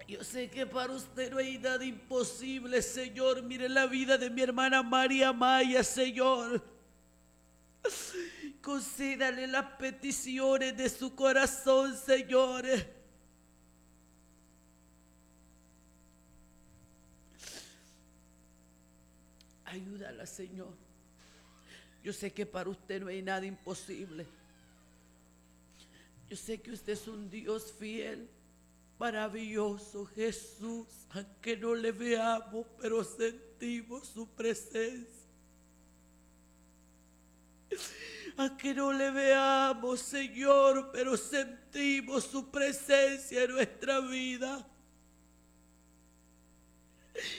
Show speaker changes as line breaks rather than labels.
Yo sé que para usted no hay nada imposible, Señor. Mire la vida de mi hermana María Maya, Señor. Concédale las peticiones de su corazón, Señor. Ayúdala, Señor. Yo sé que para usted no hay nada imposible. Yo sé que usted es un Dios fiel, maravilloso, Jesús. Aunque no le veamos, pero sentimos su presencia. Aunque no le veamos, Señor, pero sentimos su presencia en nuestra vida.